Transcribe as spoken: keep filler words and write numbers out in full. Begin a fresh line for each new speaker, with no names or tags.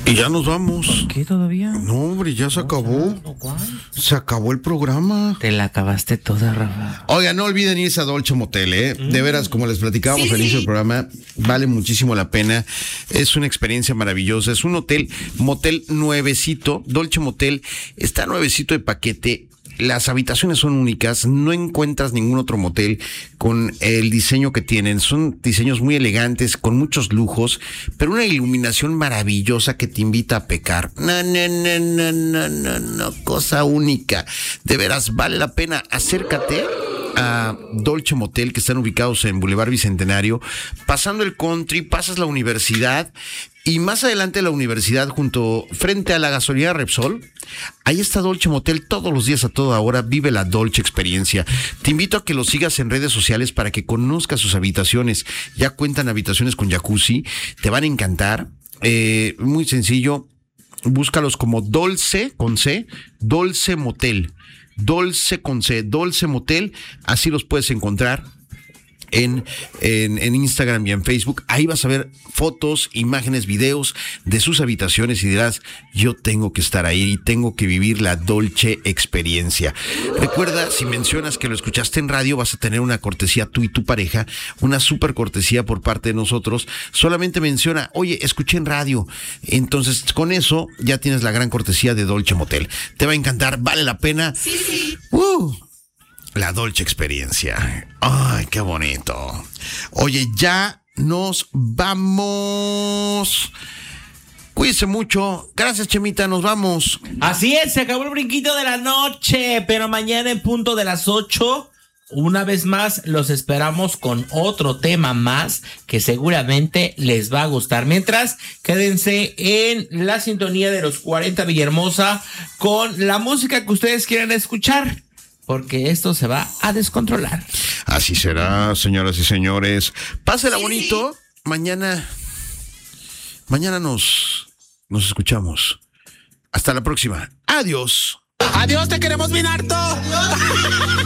Y ya nos vamos.
¿Por qué todavía?
No, hombre, ya se acabó.
¿Cuál?
Se acabó el programa.
Te la acabaste toda, Rafa.
Oiga, no olviden irse a Dolce Motel, ¿eh? Mm. De veras, como les platicábamos sí. al inicio del programa, vale muchísimo la pena. Es una experiencia maravillosa. Es un hotel, motel nuevecito. Dolce Motel está nuevecito de paquete. Las habitaciones son únicas, no encuentras ningún otro motel con el diseño que tienen. Son diseños muy elegantes, con muchos lujos, pero una iluminación maravillosa que te invita a pecar. No, no, no, no, no, no, no, cosa única. De veras, vale la pena. Acércate a Dolce Motel, que están ubicados en Boulevard Bicentenario, pasando el country, pasas la universidad. Y más adelante la universidad, junto frente a la gasolinera Repsol, ahí está Dolce Motel todos los días a toda hora. Vive la Dolce experiencia. Te invito a que lo sigas en redes sociales para que conozcas sus habitaciones. Ya cuentan habitaciones con jacuzzi, te van a encantar. Eh, muy sencillo, búscalos como Dolce con C, Dolce Motel, Dolce con C, Dolce Motel, así los puedes encontrar. En, en, en Instagram y en Facebook. Ahí vas a ver fotos, imágenes, videos de sus habitaciones y dirás, yo tengo que estar ahí y tengo que vivir la Dolce experiencia. Recuerda, si mencionas que lo escuchaste en radio, vas a tener una cortesía tú y tu pareja, una súper cortesía por parte de nosotros. Solamente menciona, oye, escuché en radio. Entonces, con eso ya tienes la gran cortesía de Dolce Motel. Te va a encantar, vale la pena.
Sí, sí.
Uh. La Dolce experiencia. Ay, qué bonito. Oye, ya nos vamos. Cuídense mucho. Gracias, Chemita, nos vamos.
Así es, se acabó el brinquito de la noche, pero mañana en punto de las ocho, una vez más, los esperamos con otro tema más que seguramente les va a gustar. Mientras, quédense en la sintonía de los cuarenta Villahermosa con la música que ustedes quieran escuchar, porque esto se va a descontrolar.
Así será, señoras y señores. Pásela sí, bonito. Sí. Mañana, mañana nos, nos escuchamos. Hasta la próxima. Adiós.
Adiós, te queremos bien harto.